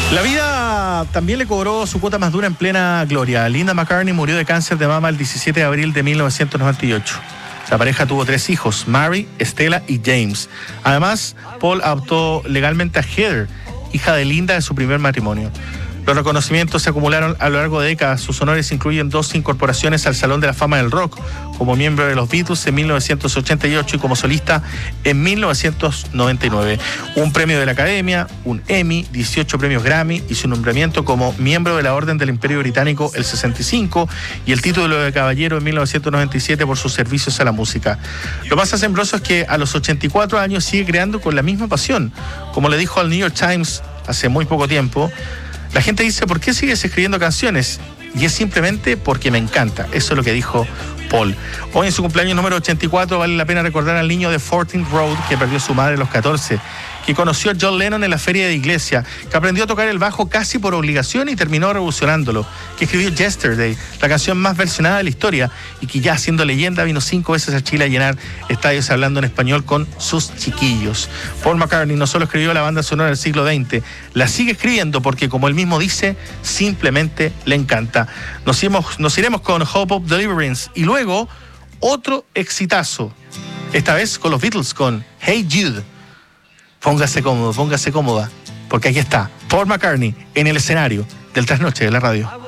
La vida también le cobró su cuota más dura en plena gloria. Linda McCartney murió de cáncer de mama el 17 de abril de 1998. La pareja tuvo 3 hijos, Mary, Stella y James. Además, Paul adoptó legalmente a Heather, hija de Linda de su primer matrimonio. Los reconocimientos se acumularon a lo largo de décadas. Sus honores incluyen 2 incorporaciones al Salón de la Fama del Rock, como miembro de los Beatles en 1988 y como solista en 1999. Un premio de la Academia, un Emmy, 18 premios Grammy y su nombramiento como miembro de la Orden del Imperio Británico el 65 y el título de caballero en 1997 por sus servicios a la música. Lo más asombroso es que a los 84 años sigue creando con la misma pasión. Como le dijo al New York Times hace muy poco tiempo, la gente dice, ¿por qué sigues escribiendo canciones? Y es simplemente porque me encanta. Eso es lo que dijo Paul. Hoy en su cumpleaños número 84 vale la pena recordar al niño de 14th Road que perdió a su madre a los 14, que conoció a John Lennon en la feria de iglesia, que aprendió a tocar el bajo casi por obligación y terminó revolucionándolo, que escribió Yesterday, la canción más versionada de la historia, y que ya siendo leyenda vino 5 veces a Chile a llenar estadios hablando en español con sus chiquillos. Paul McCartney no solo escribió la banda sonora del siglo XX, la sigue escribiendo porque, como él mismo dice, simplemente le encanta. Nos iremos con Hope of Deliverance y luego otro exitazo, esta vez con los Beatles con Hey Jude. Póngase cómodo, póngase cómoda, porque aquí está Paul McCartney en el escenario del Trasnoche de la radio.